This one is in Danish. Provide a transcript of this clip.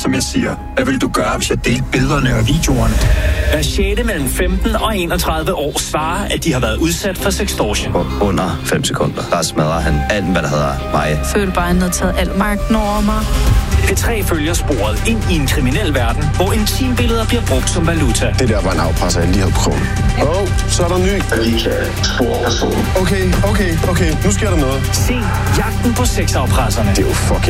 som jeg siger. Hvad vil du gøre, hvis jeg delte billederne og videoerne? Hver 6. mellem 15 og 31 år svarer, at de har været udsat for sextortion. På under 5 sekunder, der smadrer han alt, hvad der hedder mig. Føler bare, at han har taget al magten over mig. P3 følger sporet ind i en kriminel verden, hvor intimbilleder bliver brugt som valuta. Det der var en afpresser, jeg lige havde prøvet. Så er der ny. Okay. Nu sker der noget. Se Jagten på sexafpresserne. Det er jo fucking